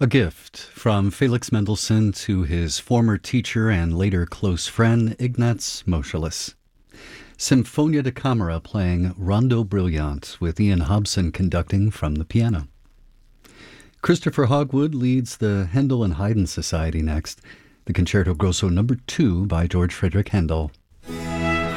A gift from Felix Mendelssohn to his former teacher and later close friend, Ignaz Moscheles. Sinfonia da Camera playing Rondo Brilliant with Ian Hobson conducting from the piano. Christopher Hogwood leads the Handel and Haydn Society next, the Concerto Grosso No. 2 by George Frederick Handel.